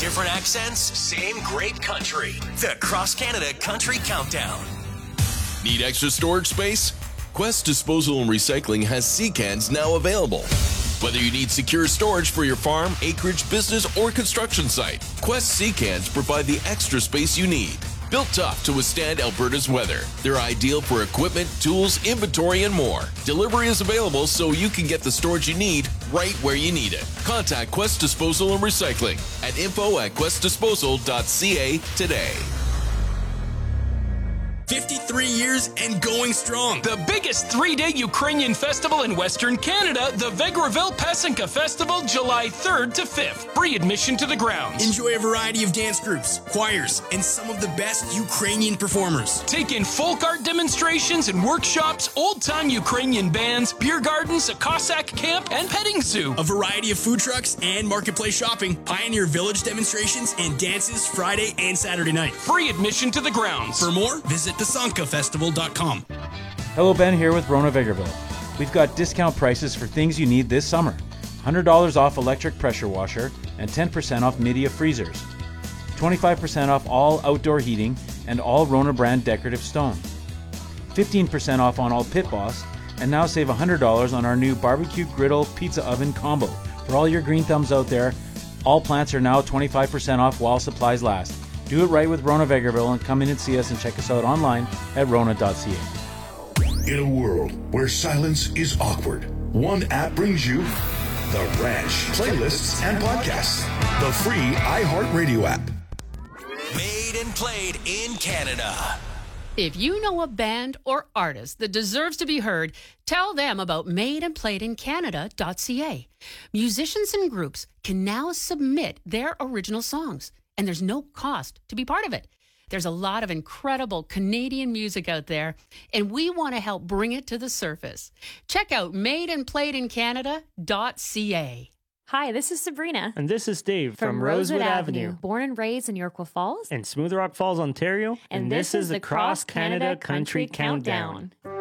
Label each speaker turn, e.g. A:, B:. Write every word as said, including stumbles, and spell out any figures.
A: Different accents, same great country. The Cross Canada Country Countdown.
B: Need extra storage space? Quest Disposal and Recycling has sea cans now available. Whether you need secure storage for your farm, acreage, business, or construction site, Quest sea cans provide the extra space you need. Built tough to withstand Alberta's weather, they're ideal for equipment, tools, inventory, and more. Delivery is available so you can get the storage you need right where you need it. Contact Quest Disposal and Recycling at info at quest disposal dot c a today.
C: fifty-three years and going strong.
D: The biggest three-day Ukrainian festival in Western Canada, the Vegreville Pesenka Festival, July third to fifth. Free admission to the grounds.
C: Enjoy a variety of dance groups, choirs, and some of the best Ukrainian performers.
D: Take in folk art demonstrations and workshops, old-time Ukrainian bands, beer gardens, a Cossack camp, and petting zoo.
C: A variety of food trucks and marketplace shopping, Pioneer Village demonstrations, and dances Friday and Saturday night.
D: Free admission to the grounds.
C: For more, visit the sanka festival dot com.
E: Hello, Ben here with Rona Vegreville. We've got discount prices for things you need this summer. one hundred dollars off electric pressure washer and ten percent off Midea freezers. twenty-five percent off all outdoor heating and all Rona brand decorative stone. fifteen percent off on all Pit Boss, and now save one hundred dollars on our new barbecue griddle pizza oven combo. For all your green thumbs out there, all plants are now twenty-five percent off while supplies last. Do it right with Rona Vegreville and come in and see us and check us out online at rona dot c a.
F: In a world where silence is awkward, one app brings you The Ranch, playlists and podcasts. The free iHeartRadio app.
A: Made and played in Canada.
G: If you know a band or artist that deserves to be heard, tell them about made and played in canada dot c a. Musicians and groups can now submit their original songs, and there's no cost to be part of it. There's a lot of incredible Canadian music out there, and we want to help bring it to the surface. Check out made and played in canada dot c a.
H: Hi, this is Sabrina.
I: And this is Dave from,
H: from
I: Rosewood,
H: Rosewood
I: Avenue.
H: Avenue. Born and raised in Yorkville Falls.
I: And Smooth Rock Falls, Ontario.
H: And, and this, this is the Cross Canada Country Countdown.